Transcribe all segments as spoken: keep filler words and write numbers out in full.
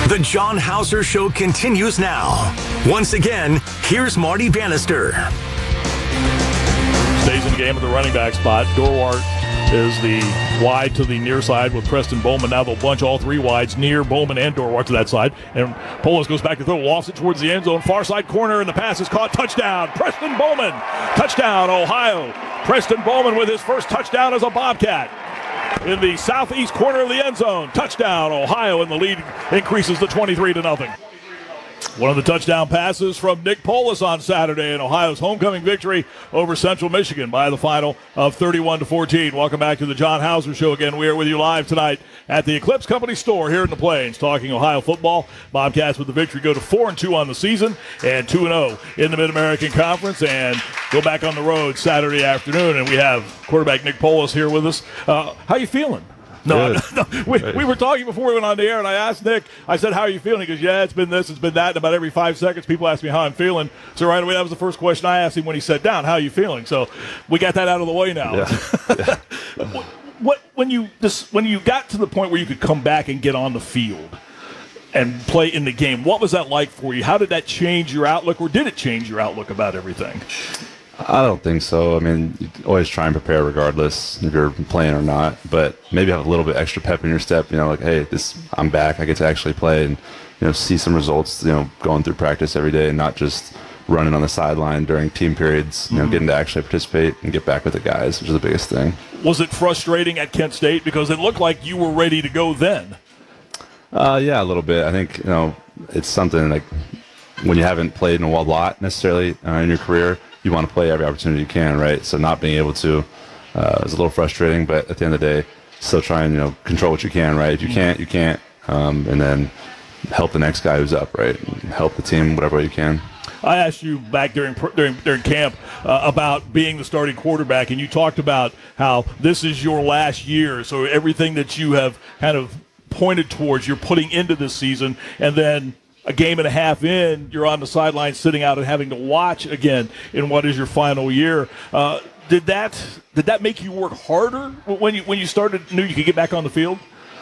The John Hauser Show continues now. Once again, here's Marty Bannister. Stays in the game at the running back spot. Dorwart is the wide to the near side with Preston Bowman. Now they'll bunch all three wides near Bowman and Dorwart to that side. And Polis goes back to throw, lofts it towards the end zone. Far side corner, and the pass is caught. Touchdown, Preston Bowman. Touchdown, Ohio. Preston Bowman with his first touchdown as a Bobcat. In the southeast corner of the end zone. Touchdown, Ohio, and the lead increases to twenty-three to nothing. One of the touchdown passes from Nick Polis on Saturday in Ohio's homecoming victory over Central Michigan by the final of thirty-one to fourteen. Welcome back to the John Hauser Show again. We are with you live tonight at the Eclipse Company store here in the Plains, talking Ohio football. Bobcats with the victory go to four and two on the season and two and oh in the Mid-American Conference, and go back on the road Saturday afternoon. And we have quarterback Nick Polis here with us. Uh, how you feeling? No, no, no. We, we were talking before we went on the air, and I asked Nick, I said, how are you feeling? He goes, yeah, it's been this, it's been that. And about every five seconds, people ask me how I'm feeling. So right away, that was the first question I asked him when he sat down, how are you feeling? So we got that out of the way now. Yeah. Yeah. what, what when you this, when you got to the point where you could come back and get on the field and play in the game, what was that like for you? How did that change your outlook, or did it change your outlook about everything? I don't think so. I mean, you always try and prepare regardless if you're playing or not, but maybe have a little bit extra pep in your step, you know, like, hey, this I'm back. I get to actually play and, you know, see some results, you know, going through practice every day and not just running on the sideline during team periods, you know, mm-hmm. getting to actually participate and get back with the guys, which is the biggest thing. Was it frustrating at Kent State? Because it looked like you were ready to go then. Uh, yeah, a little bit. I think, you know, it's something like when you haven't played in a lot necessarily uh, in your career, you want to play every opportunity you can, right? So not being able to uh, is a little frustrating, but at the end of the day, still try and, you know, control what you can, right? If you can't, you can't, um, and then help the next guy who's up, right? Help the team whatever way you can. I asked you back during during, during camp uh, about being the starting quarterback, and you talked about how this is your last year, so everything that you have kind of pointed towards, you're putting into this season, and then a game and a half in, you're on the sideline sitting out and having to watch again in what is your final year. Uh, did that did that make you work harder when you when you started knew you could get back on the field?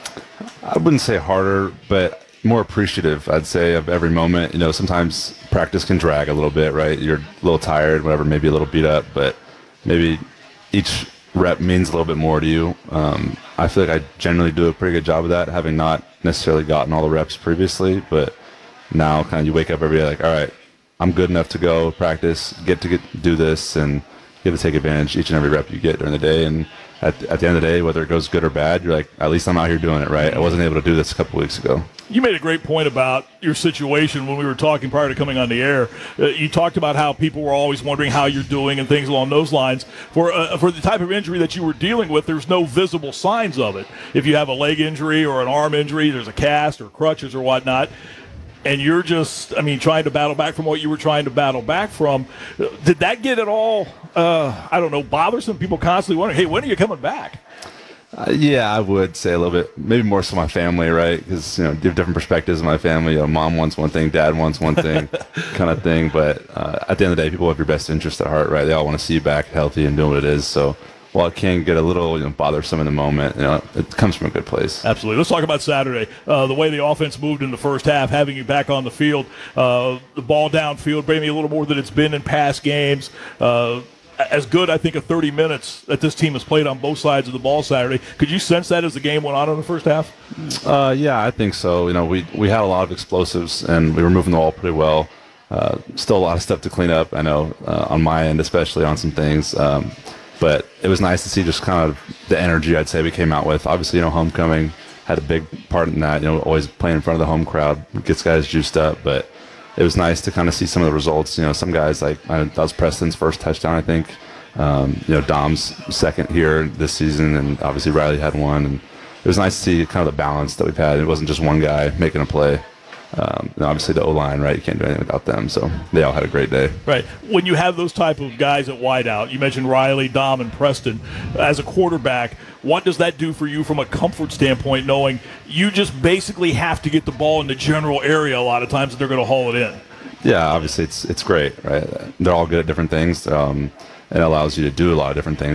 I wouldn't say harder, but more appreciative, I'd say, of every moment. You know, sometimes practice can drag a little bit, right? You're a little tired, whatever, maybe a little beat up, but maybe each rep means a little bit more to you. Um, I feel like I generally do a pretty good job of that, having not necessarily gotten all the reps previously, but now kind of you wake up every day like, all right, I'm good enough to go practice, get to get, do this, and you have to take advantage each and every rep you get during the day. And at, at the end of the day, whether it goes good or bad, you're like, at least I'm out here doing it, right? I wasn't able to do this a couple weeks ago. You made a great point about your situation when we were talking prior to coming on the air. Uh, you talked about how people were always wondering how you're doing and things along those lines. For uh, for the type of injury that you were dealing with, there's no visible signs of it. If you have a leg injury or an arm injury, there's a cast or crutches or whatnot. And you're just, I mean, trying to battle back from what you were trying to battle back from. Did that get at all, uh, I don't know, bothersome? People constantly wondering, hey, when are you coming back? Uh, yeah, I would say a little bit, maybe more so my family, right? Because, you know, you have different perspectives in my family. You know, mom wants one thing, dad wants one thing, kind of thing. But uh, at the end of the day, people have your best interest at heart, right? They all want to see you back healthy and doing what it is. So while it can get a little, you know, bothersome in the moment, you know, it comes from a good place. Absolutely. Let's talk about Saturday. Uh, the way the offense moved in the first half, having you back on the field, uh, the ball downfield, maybe a little more than it's been in past games. Uh, as good, I think, of thirty minutes that this team has played on both sides of the ball Saturday. Could you sense that as the game went on in the first half? Uh, yeah, I think so. You know, we, we had a lot of explosives, and we were moving the ball pretty well. Uh, still a lot of stuff to clean up, I know, uh, on my end, especially on some things. Um, But it was nice to see just kind of the energy, I'd say, we came out with. Obviously, you know, homecoming had a big part in that. You know, always playing in front of the home crowd gets guys juiced up. But it was nice to kind of see some of the results. You know, some guys like, I, that was Preston's first touchdown, I think. Um, you know, Dom's second here this season, and obviously Riley had one. And it was nice to see kind of the balance that we've had. It wasn't just one guy making a play. Um, and obviously the O-line, right? You can't do anything without them. So they all had a great day. Right. When you have those type of guys at wideout, you mentioned Riley, Dom, and Preston, as a quarterback, what does that do for you from a comfort standpoint, knowing you just basically have to get the ball in the general area a lot of times and they're going to haul it in? Yeah, obviously it's it's great, right? They're all good at different things. Um, it allows you to do a lot of different things.